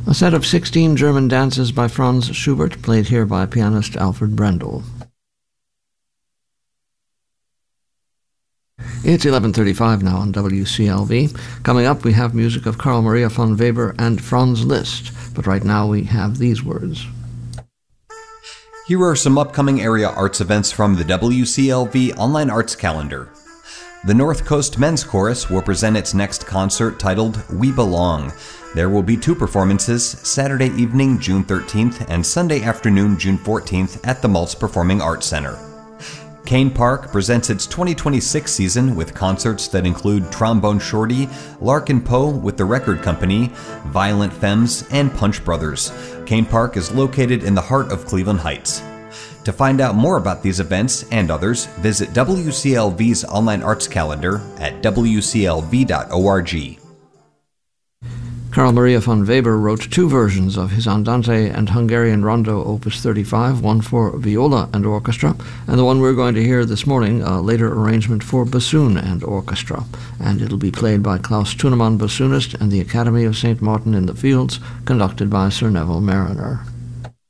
A set of 16 German dances by Franz Schubert, played here by pianist Alfred Brendel. It's 11:35 now on WCLV. Coming up, we have music of Carl Maria von Weber and Franz Liszt, but right now we have these words. Here are some upcoming area arts events from the WCLV Online Arts Calendar. The North Coast Men's Chorus will present its next concert titled We Belong. There will be 2 performances, Saturday evening, June 13th, and Sunday afternoon, June 14th, at the Maltz Performing Arts Center. Kane Park presents its 2026 season with concerts that include Trombone Shorty, Larkin Poe with the Record Company, Violent Femmes, and Punch Brothers. Kane Park is located in the heart of Cleveland Heights. To find out more about these events and others, visit WCLV's online arts calendar at wclv.org. Carl Maria von Weber wrote 2 versions of his Andante and Hungarian Rondo Opus 35, one for viola and orchestra, and the one we're going to hear this morning, a later arrangement for bassoon and orchestra. And it'll be played by Klaus Thunemann, bassoonist, and the Academy of St. Martin in the Fields, conducted by Sir Neville Mariner.